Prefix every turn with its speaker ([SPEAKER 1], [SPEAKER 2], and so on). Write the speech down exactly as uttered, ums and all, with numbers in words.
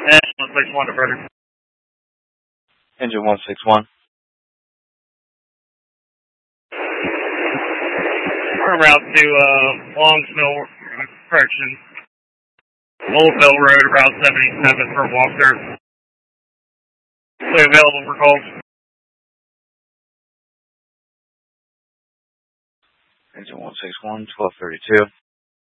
[SPEAKER 1] Engine one six one to Frederick.
[SPEAKER 2] Engine one six one.
[SPEAKER 1] We're route to uh, Longs Mill, uh, correction, Old Mill Road, Route seventy-seven for walkthrough. Stay available for calls.
[SPEAKER 2] Engine one six one, twelve thirty-two.